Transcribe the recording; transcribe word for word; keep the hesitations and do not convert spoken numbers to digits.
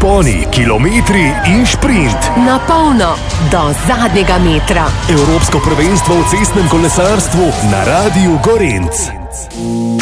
vzponi, kilometri in šprint. Na polno, do zadnjega metra. Evropsko prvenstvo v cestnem kolesarstvu na Radiu Gorenc.